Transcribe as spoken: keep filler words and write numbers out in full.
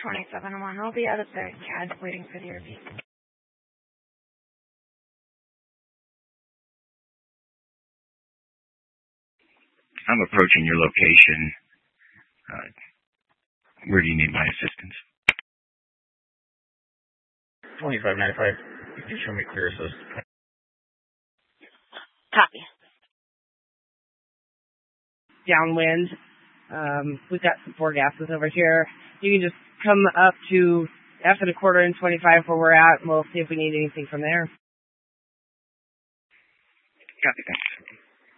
twenty-seven one. I'll be out of the C A D waiting for the R V. I'm approaching your location. Uh, where do you need my assistance? twenty-five ninety-five. Could you show me clear assist? Copy. Downwind. Um, we've got some four gases over here. You can just come up to F at a quarter and twenty-five where we're at, and we'll see if we need anything from there. Copy, thanks.